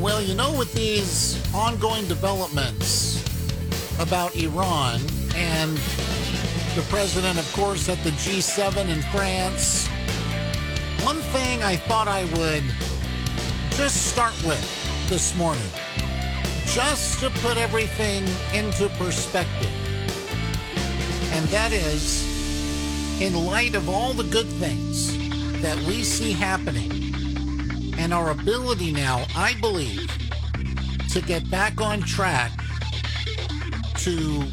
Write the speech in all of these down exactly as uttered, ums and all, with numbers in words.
Well, you know, with these ongoing developments about Iran and the president, of course, at the G seven in France, one thing I thought I would just start with this morning, just to put everything into perspective, and that is, in light of all the good things that we see happening, and our ability now, I believe, to get back on track to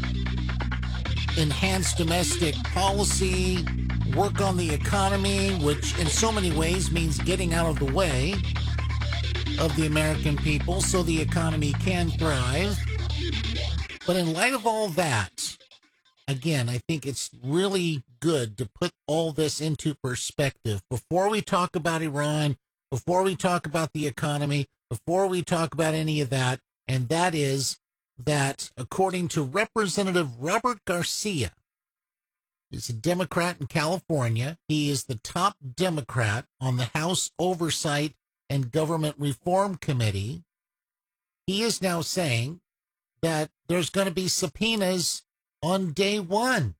enhance domestic policy, work on the economy, which in so many ways means getting out of the way of the American people so the economy can thrive. But in light of all that, again, I think it's really good to put all this into perspective before we talk about Iran, before we talk about the economy, before we talk about any of that, and that is that according to Representative Robert Garcia, he's a Democrat in California. He is the top Democrat on the House Oversight and Government Reform Committee. He is now saying that there's going to be subpoenas on day one.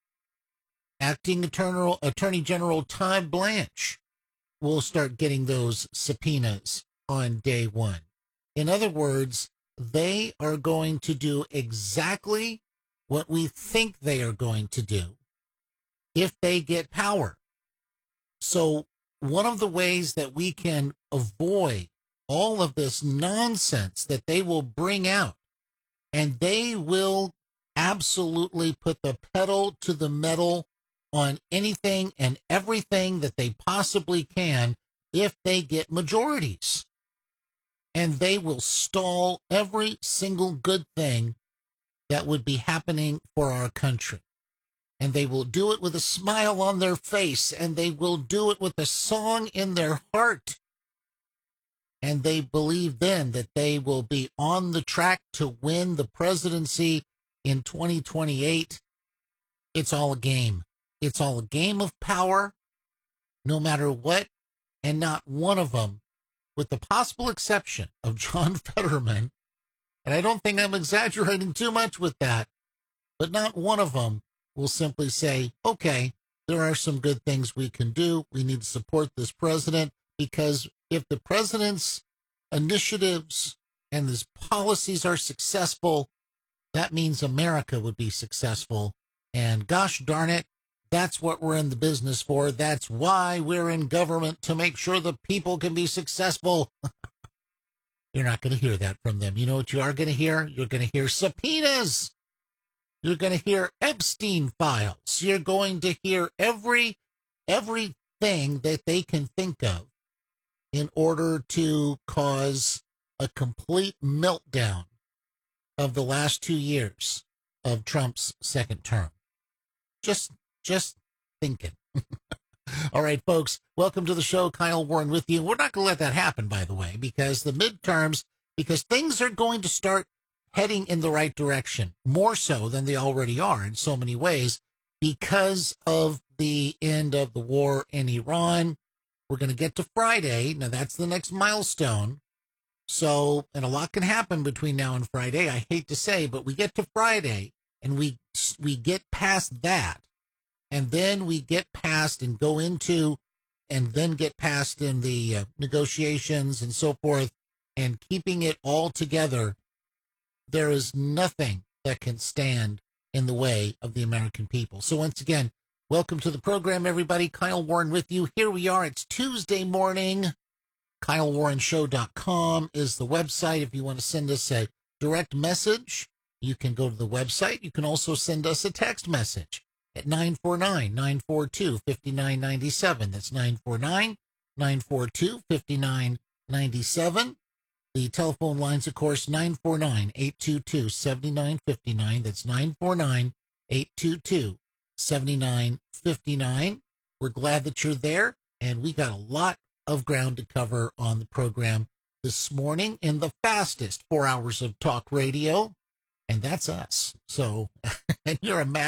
Acting Attorney, Attorney General Todd Blanche will start getting those subpoenas on day one. In other words, they are going to do exactly what we think they are going to do if they get power. So one of the ways that we can avoid all of this nonsense that they will bring out, and they will absolutely put the pedal to the metal on anything and everything that they possibly can if they get majorities. And they will stall every single good thing that would be happening for our country. And they will do it with a smile on their face, and they will do it with a song in their heart. And they believe then that they will be on the track to win the presidency in twenty twenty-eight. It's all a game. It's all a game of power, no matter what, and not one of them, with the possible exception of John Fetterman, and I don't think I'm exaggerating too much with that, but not one of them will simply say, okay, there are some good things we can do. We need to support this president, because if the president's initiatives and his policies are successful, that means America would be successful. And gosh darn it, that's what we're in the business for. That's why we're in government, to make sure the people can be successful. You're not going to hear that from them. You know what you are going to hear? You're going to hear subpoenas. You're going to hear Epstein files. You're going to hear every everything that they can think of in order to cause a complete meltdown of the last two years of Trump's second term. Just Just thinking. All right, folks, welcome to the show. Kyle Warren with you. We're not going to let that happen, by the way, because the midterms, because things are going to start heading in the right direction, more so than they already are in so many ways, because of the end of the war in Iran. We're going to get to Friday. Now, that's the next milestone. So, and a lot can happen between now and Friday, I hate to say, but we get to Friday, and we we get past that. And then we get past and go into, and then get past in the uh, negotiations and so forth, and keeping it all together. There is nothing that can stand in the way of the American people. So once again, welcome to the program, everybody. Kyle Warren with you. Here we are. It's Tuesday morning. Kyle Warren Show dot com is the website. If you want to send us a direct message, you can go to the website. You can also send us a text message at nine four nine, nine four two, five nine nine seven. That's nine four nine, nine four two, five nine nine seven. The telephone lines, of course, nine four nine, eight two two, seven nine five nine. That's nine four nine, eight two two, seven nine five nine. We're glad that you're there, and we got a lot of ground to cover on the program this morning in the fastest four hours of talk radio, and that's us. So, and you're a